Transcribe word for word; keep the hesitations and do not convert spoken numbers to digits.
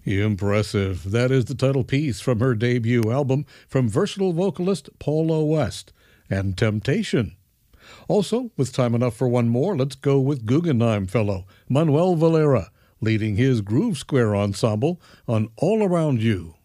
Impressive. That is the title piece from her debut album from versatile vocalist Paula West and Temptation. Also, with time enough for one more, let's go with Guggenheim fellow Manuel Valera leading his Groove Square Ensemble on All Around You.